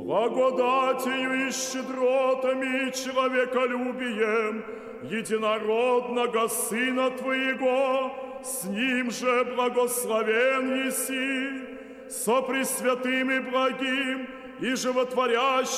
благодатью и щедротами и человеколюбием единородного Сына Твоего, с Ним же благословен еси, со Пресвятым и благим и животворящим